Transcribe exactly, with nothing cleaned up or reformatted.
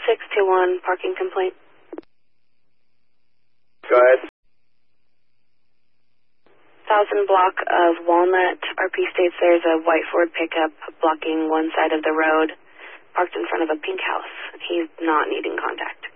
six two one, parking complaint. Go ahead. Thousand block of Walnut. R P states there's a white Ford pickup blocking one side of the road, parked in front of a pink house. He's not needing contact.